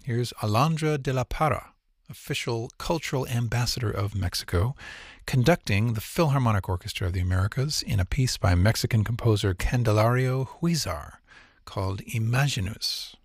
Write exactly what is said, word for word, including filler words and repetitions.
Here's Alondra de la Parra, official cultural ambassador of Mexico, conducting the Philharmonic Orchestra of the Americas in a piece by Mexican composer Candelario Huizar called Imaginus.